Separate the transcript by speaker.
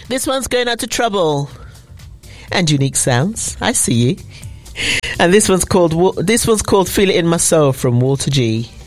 Speaker 1: This one's going out to Trouble and Unique Sounds. I see you. And this one's called Feel It in My Soul from Walter G.